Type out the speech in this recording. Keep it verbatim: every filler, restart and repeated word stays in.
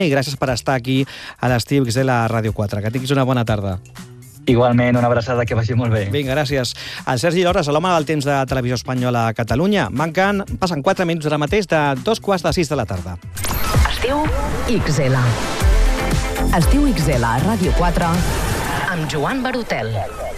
i gràcies per estar aquí a l'Estiu X L a Ràdio quatre. Que tinguis una bona tarda. Igualment, una abraçada, que vagi molt bé. Vinga, gràcies. El Sergi Lores, l'home del temps de Televisió Espanyola a Catalunya. Manquen, passen quatre minuts ara mateix de dos quarts de sis de la tarda. Estiu X L. Estiu X L a Ràdio quatre amb Joan Barotel.